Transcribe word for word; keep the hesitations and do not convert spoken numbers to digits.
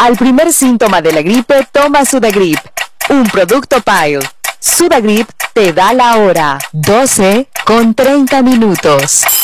Al primer síntoma de la gripe, toma Sudagrip, un producto Pile. Sudagrip te da la hora, doce con treinta minutos.